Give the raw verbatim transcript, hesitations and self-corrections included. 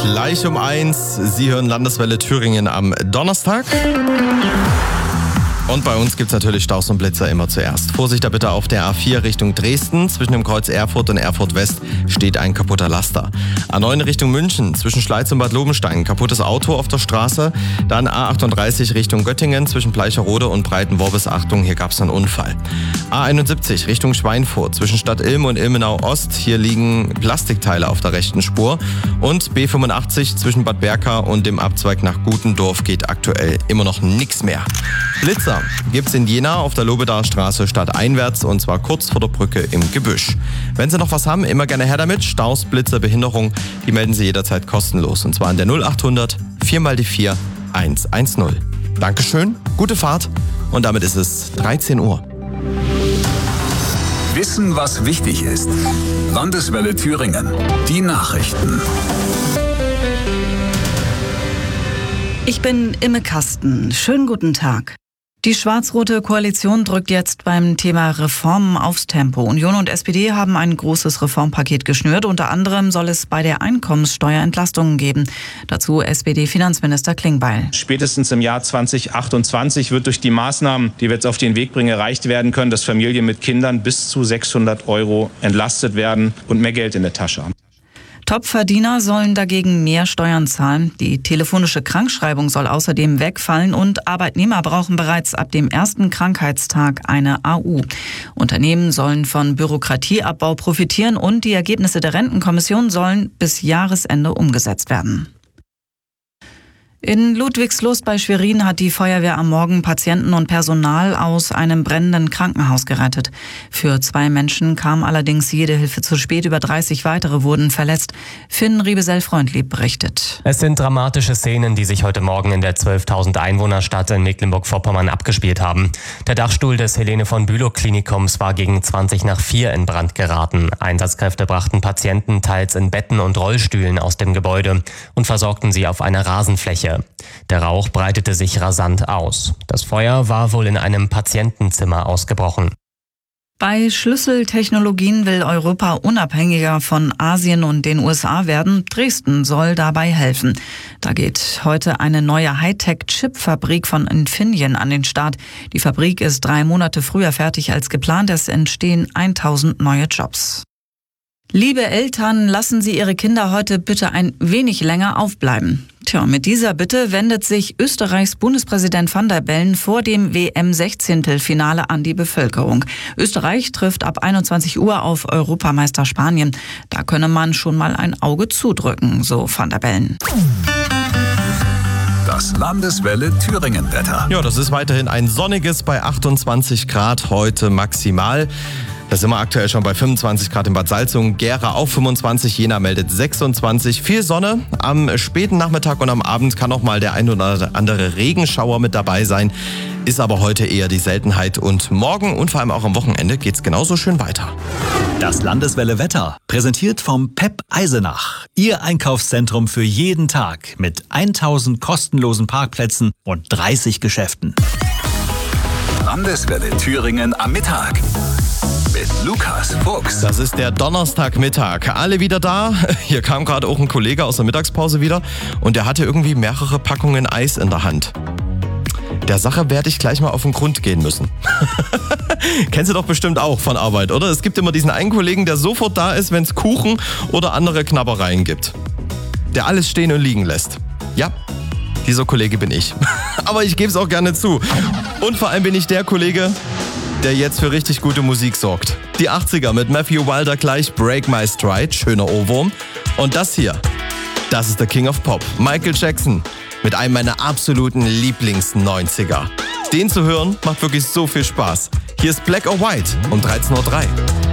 gleich um eins. Sie hören Landeswelle Thüringen am Donnerstag. Und bei uns gibt es natürlich Staus und Blitzer immer zuerst. Vorsicht da bitte auf der A vier Richtung Dresden. Zwischen dem Kreuz Erfurt und Erfurt West steht ein kaputter Laster. A neun Richtung München, zwischen Schleiz und Bad Lobenstein, kaputtes Auto auf der Straße. Dann A achtunddreißig Richtung Göttingen, zwischen Bleicherode und Breitenworbis. Achtung, hier gab es einen Unfall. A einundsiebzig Richtung Schweinfurt, zwischen Stadt Ilm und Ilmenau Ost. Hier liegen Plastikteile auf der rechten Spur. Und B fünfundachtzig zwischen Bad Berka und dem Abzweig nach Gutendorf geht aktuell immer noch nichts mehr. Blitzer gibt's in Jena auf der Lobedaer Straße stadteinwärts und zwar kurz vor der Brücke im Gebüsch. Wenn Sie noch was haben, immer gerne her damit. Staus, Blitzer, Behinderung, die melden Sie jederzeit kostenlos. Und zwar an der null achthundert vier mal die vier eins eins null. Dankeschön, gute Fahrt und damit ist es dreizehn Uhr. Wissen, was wichtig ist. Landeswelle Thüringen. Die Nachrichten. Ich bin Imme Kasten. Schönen guten Tag. Die schwarz-rote Koalition drückt jetzt beim Thema Reformen aufs Tempo. Union und S P D haben ein großes Reformpaket geschnürt. Unter anderem soll es bei der Einkommenssteuer Entlastungen geben. Dazu S P D-Finanzminister Klingbeil. Spätestens im Jahr zwanzig achtundzwanzig wird durch die Maßnahmen, die wir jetzt auf den Weg bringen, erreicht werden können, dass Familien mit Kindern bis zu sechshundert Euro entlastet werden und mehr Geld in der Tasche haben. Topverdiener sollen dagegen mehr Steuern zahlen. Die telefonische Krankschreibung soll außerdem wegfallen und Arbeitnehmer brauchen bereits ab dem ersten Krankheitstag eine A U. Unternehmen sollen von Bürokratieabbau profitieren und die Ergebnisse der Rentenkommission sollen bis Jahresende umgesetzt werden. In Ludwigslust bei Schwerin hat die Feuerwehr am Morgen Patienten und Personal aus einem brennenden Krankenhaus gerettet. Für zwei Menschen kam allerdings jede Hilfe zu spät. Über dreißig weitere wurden verletzt. Finn Riebesell-Freundlieb berichtet. Es sind dramatische Szenen, die sich heute Morgen in der zwölftausend Einwohnerstadt in Mecklenburg-Vorpommern abgespielt haben. Der Dachstuhl des Helene von Bülow Klinikums war gegen zwanzig nach vier in Brand geraten. Einsatzkräfte brachten Patienten teils in Betten und Rollstühlen aus dem Gebäude und versorgten sie auf einer Rasenfläche. Der Rauch breitete sich rasant aus. Das Feuer war wohl in einem Patientenzimmer ausgebrochen. Bei Schlüsseltechnologien will Europa unabhängiger von Asien und den U S A werden. Dresden soll dabei helfen. Da geht heute eine neue Hightech-Chip-Fabrik von Infineon an den Start. Die Fabrik ist drei Monate früher fertig als geplant. Es entstehen tausend neue Jobs. Liebe Eltern, lassen Sie Ihre Kinder heute bitte ein wenig länger aufbleiben. Tja, mit dieser Bitte wendet sich Österreichs Bundespräsident Van der Bellen vor dem W M-Sechzehntelfinale an die Bevölkerung. Österreich trifft ab einundzwanzig Uhr auf Europameister Spanien. Da könne man schon mal ein Auge zudrücken, so Van der Bellen. Das Landeswelle Thüringen-Wetter. Ja, das ist weiterhin ein sonniges bei achtundzwanzig Grad heute maximal. Da sind wir aktuell schon bei fünfundzwanzig Grad in Bad Salzungen, Gera auch fünfundzwanzig, Jena meldet sechsundzwanzig. Viel Sonne, am späten Nachmittag und am Abend kann auch mal der ein oder andere Regenschauer mit dabei sein. Ist aber heute eher die Seltenheit und morgen und vor allem auch am Wochenende geht's genauso schön weiter. Das Landeswelle Wetter, präsentiert vom P E P Eisenach. Ihr Einkaufszentrum für jeden Tag mit tausend kostenlosen Parkplätzen und dreißig Geschäften. Landeswelle Thüringen am Mittag. Mit Lukas Fuchs. Das ist der Donnerstagmittag. Alle wieder da. Hier kam gerade auch ein Kollege aus der Mittagspause wieder und der hatte irgendwie mehrere Packungen Eis in der Hand. Der Sache werde ich gleich mal auf den Grund gehen müssen. Kennst du doch bestimmt auch von Arbeit, oder? Es gibt immer diesen einen Kollegen, der sofort da ist, wenn es Kuchen oder andere Knabbereien gibt. Der alles stehen und liegen lässt. Ja, dieser Kollege bin ich. Aber ich gebe es auch gerne zu. Und vor allem bin ich der Kollege, der jetzt für richtig gute Musik sorgt. Die achtziger mit Matthew Wilder gleich, Break My Stride, schöner Ohrwurm. Und das hier, das ist der King of Pop, Michael Jackson, mit einem meiner absoluten Lieblings-neunziger. Den zu hören macht wirklich so viel Spaß. Hier ist Black or White um dreizehn Uhr drei.